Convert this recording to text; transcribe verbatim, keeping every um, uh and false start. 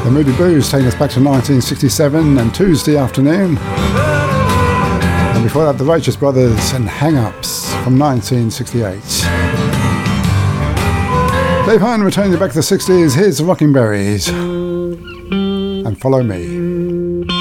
The Moody Blues taking us back to nineteen sixty-seven and Tuesday Afternoon. And before that, the Righteous Brothers and Hang Ups from nineteen sixty-eight. Dave Hine returning you back to the sixties. Here's the Rocking Berries and Follow Me.